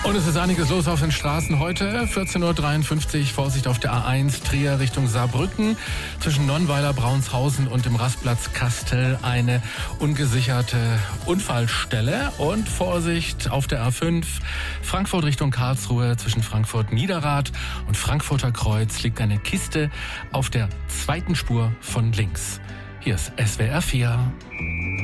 Und es ist einiges los auf den Straßen heute. 14:53 Uhr, Vorsicht auf der A1 Trier Richtung Saarbrücken. Zwischen Nonnweiler, Braunshausen und dem Rastplatz Kastel eine ungesicherte Unfallstelle. Und Vorsicht auf der A5 Frankfurt Richtung Karlsruhe. Zwischen Frankfurt Niederrad und Frankfurter Kreuz liegt eine Kiste auf der zweiten Spur von links. Hier ist SWR 4.